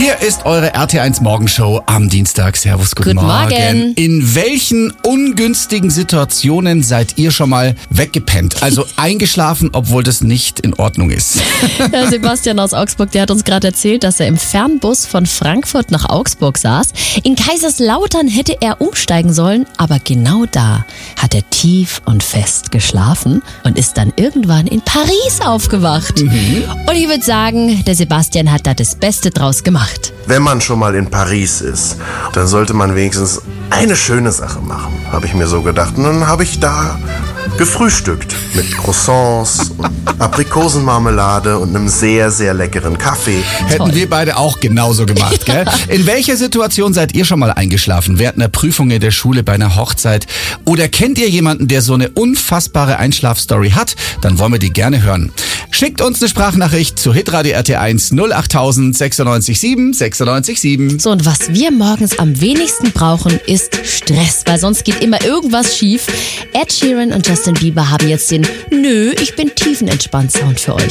Hier ist eure RT1 Morgenshow am Dienstag. Servus, guten Morgen. In welchen ungünstigen Situationen seid ihr schon mal weggepennt? Also eingeschlafen, obwohl das nicht in Ordnung ist. Der Sebastian aus Augsburg, der hat uns gerade erzählt, dass er im Fernbus von Frankfurt nach Augsburg saß. In Kaiserslautern hätte er umsteigen sollen, aber genau da hat er tief und fest geschlafen und ist dann irgendwann in Paris aufgewacht. Und ich würde sagen, der Sebastian hat da das Beste draus gemacht. Wenn man schon mal in Paris ist, dann sollte man wenigstens eine schöne Sache machen, habe ich mir so gedacht. Und dann habe ich da gefrühstückt mit Croissants und Aprikosenmarmelade und einem sehr, sehr leckeren Kaffee. Hätten wir beide auch genauso gemacht, gell? In welcher Situation seid ihr schon mal eingeschlafen? Während einer Prüfung in der Schule, bei einer Hochzeit? Oder kennt ihr jemanden, der so eine unfassbare Einschlafstory hat? Dann wollen wir die gerne hören. Schickt uns eine Sprachnachricht zu hitradio RT1 08000 96 7 96 7. So, und was wir morgens am wenigsten brauchen, ist Stress, weil sonst geht immer irgendwas schief. Ed Sheeran und Justin Bieber haben jetzt den Nö, ich bin tiefenentspannt Sound für euch.